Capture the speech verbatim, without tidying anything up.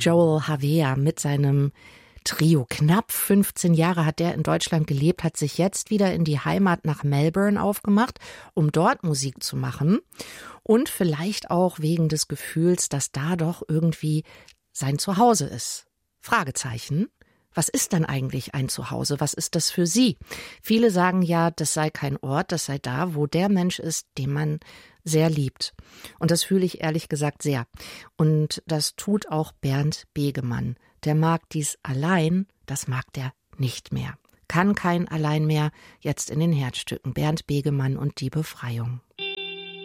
Joel Havea mit seinem Trio. Knapp fünfzehn Jahre hat er in Deutschland gelebt, hat sich jetzt wieder in die Heimat nach Melbourne aufgemacht, um dort Musik zu machen. Und vielleicht auch wegen des Gefühls, dass da doch irgendwie sein Zuhause ist. Fragezeichen. Was ist denn eigentlich ein Zuhause? Was ist das für Sie? Viele sagen ja, das sei kein Ort, das sei da, wo der Mensch ist, den man sehr liebt. Und das fühle ich ehrlich gesagt sehr. Und das tut auch Bernd Begemann. Der mag dies allein, das mag der nicht mehr. Kann kein Allein mehr, jetzt in den Herzstücken. Bernd Begemann und die Befreiung.